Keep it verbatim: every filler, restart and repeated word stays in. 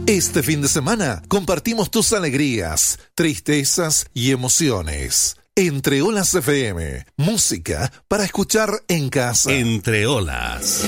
Este fin de semana compartimos tus alegrías, tristezas y emociones. Entre Olas F M, música para escuchar en casa. Entre Olas.